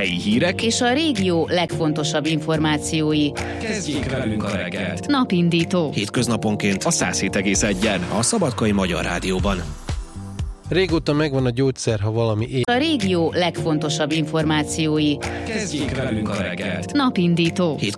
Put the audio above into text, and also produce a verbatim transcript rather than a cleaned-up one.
helyi hírek és a régió legfontosabb információi. Kezdjék velünk a reggelt. Napindító. Hétköznaponként a száz hét egész egyen a Szabadkai Magyar Rádióban. Régóta megvan a gyógyszer, ha valami él. A régió legfontosabb információi. Kezdjék velünk a reggelt. Napindító.